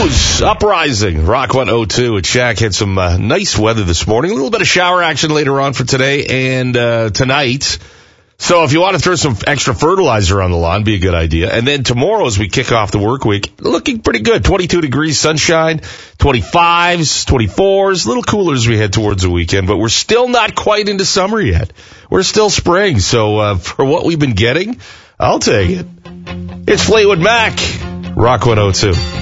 News, Uprising, Rock 102 at Shaq had some nice weather this morning. A little bit of shower action later on for today and tonight. So if you want to throw some extra fertilizer on the lawn, be a good idea. And then tomorrow as we kick off the work week, looking pretty good. 22 degrees, sunshine, 25s, 24s, a little cooler as we head towards the weekend. But we're still not quite into summer yet. We're still spring. So for what we've been getting, I'll take it. It's Fleetwood Mac, Rock 102.